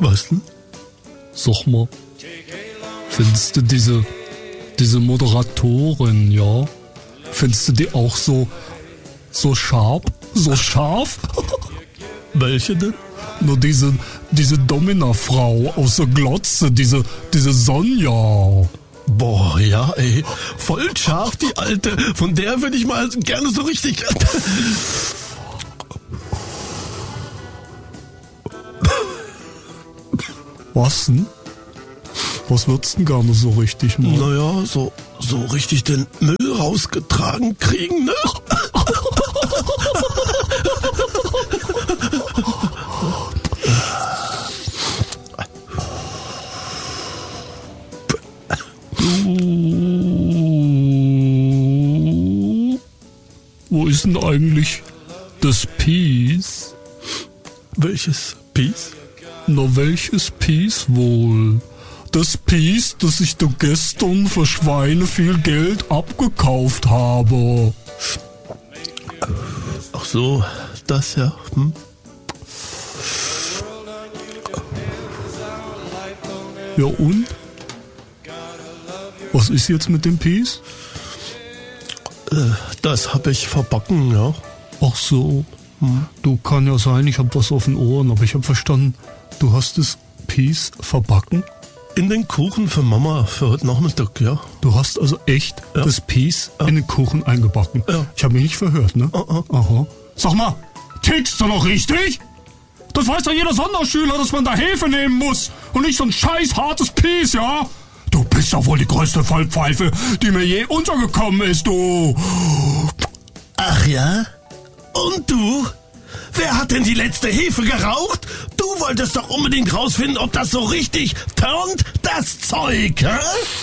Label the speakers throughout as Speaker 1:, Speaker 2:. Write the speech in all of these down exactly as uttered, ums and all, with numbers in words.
Speaker 1: Was denn?
Speaker 2: Sag mal, findest du diese, diese Moderatorin, ja? Findest du die auch so, so scharf? So scharf?
Speaker 1: Welche denn?
Speaker 2: Nur diese, diese Domina-Frau aus der Glotze, diese, diese Sonja.
Speaker 1: Boah, ja, ey. Voll scharf, die Alte. Von der würde ich mal gerne so richtig...
Speaker 2: Was denn? Was würdest du denn gerne so richtig machen?
Speaker 1: Naja, so, so richtig den Müll rausgetragen kriegen, ne?
Speaker 2: Wo ist denn eigentlich das Peace?
Speaker 1: Welches Piece?
Speaker 2: Na, welches Peace wohl? Das Peace, das ich da gestern für Schweine viel Geld abgekauft habe.
Speaker 1: Ach so, das ja. Hm?
Speaker 2: Ja und? Was ist jetzt mit dem Peace?
Speaker 1: Äh, das hab ich verbacken, ja.
Speaker 2: Ach so. Hm. Du, kann ja sein, ich hab was auf den Ohren, aber ich hab verstanden, du hast das Peace verbacken?
Speaker 1: In den Kuchen für Mama für heute Nachmittag, ja.
Speaker 2: Du hast also echt
Speaker 1: ja.
Speaker 2: das Peace ja. in den Kuchen eingebacken?
Speaker 1: Ja.
Speaker 2: Ich habe mich nicht verhört, ne?
Speaker 1: Uh -uh.
Speaker 2: Aha. Sag mal, tickst du noch richtig? Das weiß doch jeder Sonderschüler, dass man da Hefe nehmen muss und nicht so ein scheiß hartes Peace, ja? Du bist doch wohl die größte Vollpfeife, die mir je untergekommen ist, du.
Speaker 1: Ach ja? Und du? Wer hat denn die letzte Hefe geraucht? Du wolltest doch unbedingt rausfinden, ob das so richtig turnt, das Zeug, hä?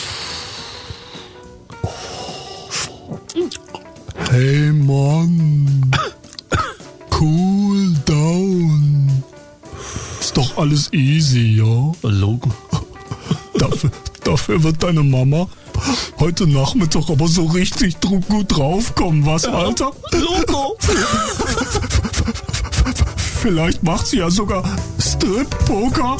Speaker 2: Hey Mann, cool down. Ist doch alles easy, ja?
Speaker 1: Logan.
Speaker 2: Dafür, dafür wird deine Mama heute Nachmittag aber so richtig gut draufkommen, was, ja. Alter?
Speaker 1: Logo!
Speaker 2: Vielleicht macht sie ja sogar Strip-Poker.